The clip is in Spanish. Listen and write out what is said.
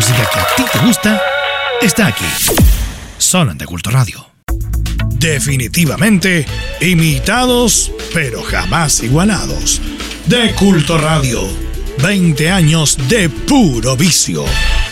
música que a ti te gusta está aquí. Solo en De Culto Radio. Definitivamente imitados, pero jamás igualados. De Culto Radio. 20 años de puro vicio.